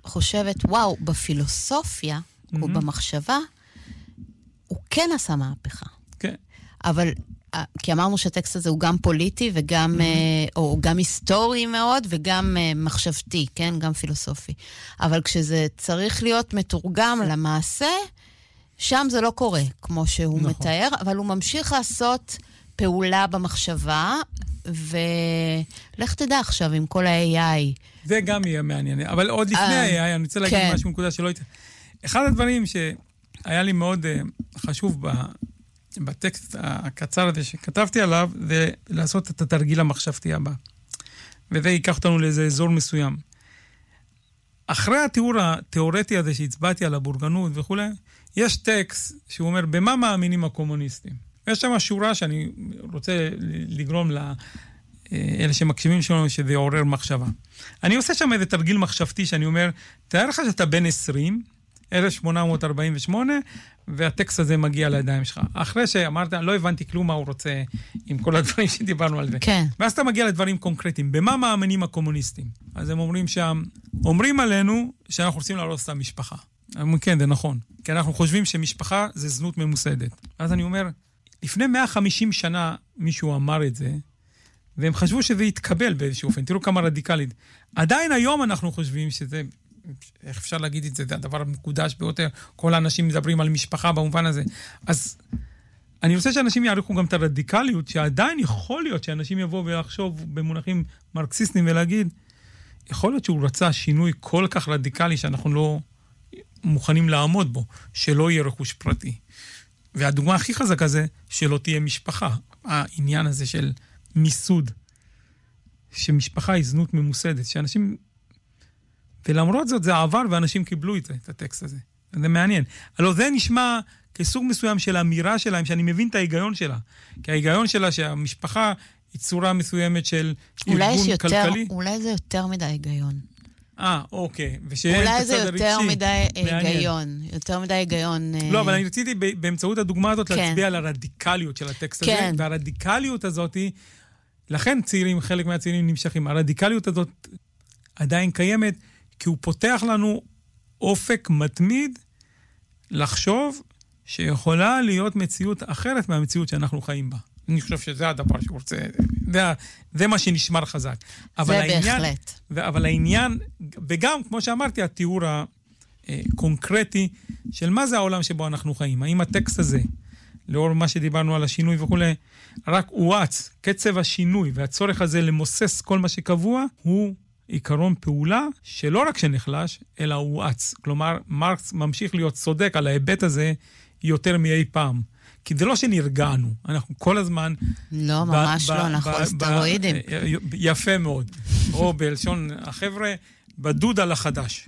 חושבת, וואו, בפילוסופיה, או במחשבה, הוא כן עשה מהפכה. כן. אבל, כי אמרנו שהטקסט הזה הוא גם פוליטי, וגם, או גם היסטורי מאוד, וגם מחשבתי, כן? גם פילוסופי. אבל כשזה צריך להיות מתורגם למעשה, שם זה לא קורה, כמו שהוא מתאר, אבל הוא ממשיך לעשות פעולה במחשבה, ולך תדע עכשיו עם כל ה-AI. זה גם יהיה מעניין, אבל עוד לפני ה-AI, אני רוצה להגיד משהו נקודה שלא הייתה. אחד הדברים שהיה לי מאוד חשוב בטקסט הקצר הזה שכתבתי עליו, זה לעשות את התרגיל המחשבתי הבא. וזה ייקח אותנו לאיזה אזור מסוים. אחרי התיאור התיאורטי הזה שהצבעתי על הבורגנות וכו', יש טקסט שהוא אומר, במה מאמינים הקומוניסטים? יש שם שורה שאני רוצה לגרום לאלה שמקשיבים שלנו שזה יעורר מחשבה. אני עושה שם איזה תרגיל מחשבתי שאני אומר, תאר לך שאתה בן 20, 1848, והטקסט הזה מגיע לידיים שלך. אחרי שאמרת, לא הבנתי כלום מה הוא רוצה עם כל הדברים שדיברנו על זה. כן. ואז אתה מגיע לדברים קונקרטיים. במה מאמינים הקומוניסטים? אז הם אומרים שם, אומרים עלינו שאנחנו רוצים להרוס את המשפחה. כן, זה נכון. כי אנחנו חושבים שמשפחה זה זנות ממוסדת. אז אני אומר, לפני 150 שנה מישהו אמר את זה, והם חשבו שזה יתקבל באיזשהו אופן. תראו כמה רדיקלית. עדיין היום אנחנו חושבים שזה, איך אפשר להגיד את זה, זה הדבר המקודש ביותר. כל האנשים מדברים על משפחה במובן הזה. אז אני רוצה שאנשים יעריכו גם את הרדיקליות, שעדיין יכול להיות שאנשים יבואו ולחשוב במונחים מרקסיסטיים ולהגיד, יכול להיות שהוא רצה שינוי כל כך רדיקלי שאנחנו לא מוכנים לעמוד בו, שלא יהיה רכוש פרטי. והדוגמה הכי חזקה זה שלא תהיה משפחה. העניין הזה של מיסוד, שמשפחה היא זנות ממוסדת, שאנשים, ולמרות זאת זה עבר ואנשים קיבלו את זה, את הטקסט הזה. זה מעניין. הלוא זה נשמע כסוג מסוים של אמירה שלהם, שאני מבין את ההיגיון שלה. כי ההיגיון שלה שהמשפחה היא צורה מסוימת של ארגון כלכלי. אולי זה יותר מדי היגיון. אוקיי. אולי זה יותר מדי היגיון. יותר מדי היגיון. לא, אבל אני רציתי באמצעות הדוגמה הזאת להצביע על הרדיקליות של הטקסט הזה, והרדיקליות הזאת, לכן צעירים, חלק מהצעירים נמשכים. הרדיקליות הזאת עדיין קיימת, כי הוא פותח לנו אופק מתמיד לחשוב שיכולה להיות מציאות אחרת מהמציאות שאנחנו חיים בה. אני חושב שזה הדבר שרוצה, זה מה שנשמר חזק. זה בהחלט. אבל העניין, וגם, כמו שאמרתי, התיאור הקונקרטי של מה זה העולם שבו אנחנו חיים. האם הטקסט הזה, לאור מה שדיברנו על השינוי וכו', רק הואץ, קצב השינוי והצורך הזה למוסס כל מה שקבוע, הוא עיקרון פעולה שלא רק שנחלש, אלא הואץ. כלומר, מרקס ממשיך להיות צודק על ההיבט הזה יותר מאי פעם. כי זה לא שנרגענו, אנחנו כל הזמן... לא, ממש לא, אנחנו על סטרואידים. יפה מאוד. או בלשון החבר'ה, בדוד על החדש.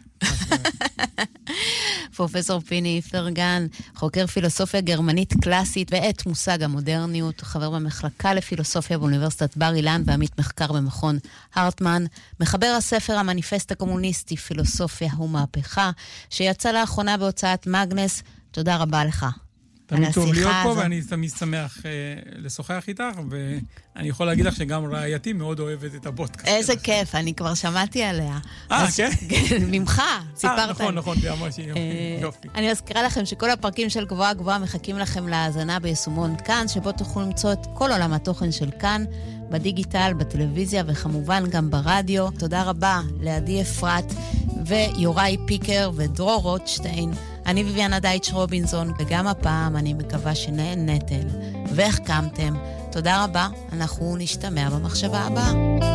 פרופסור פיני איפרגן, חוקר פילוסופיה גרמנית קלאסית ואת מושג המודרניות, חבר במחלקה לפילוסופיה באוניברסיטת בר אילן ועמית מחקר במכון הרטמן, מחבר הספר המניפסט הקומוניסטי פילוסופיה ומהפכה, שיצא לאחרונה בהוצאת מגנס. תודה רבה לך. תמיד טוב להיות פה, ואני תמיד שמח לשוחח איתך, ואני יכול להגיד לך שגם רעייתי מאוד אוהבת את הפודקאסט. איזה כיף, אני כבר שמעתי עליה. כן? ממך, סיפרת. נכון, זה ממש יופי. אני מזכירה לכם שכל הפרקים של גבוהה גבוהה מחכים לכם להאזנה ביישומון כאן, שבו תוכלו למצוא את כל עולם התוכן של כאן, בדיגיטל, בטלוויזיה וכמובן גם ברדיו. תודה רבה לעדי אפרת ויוראי פיקר ודרור רוטשטיין. אני ויביאנה דייטש רובינזון, וגם הפעם אני מקווה שנהנתם והחכמתם. תודה רבה, אנחנו נשתמע במחשבה הבאה.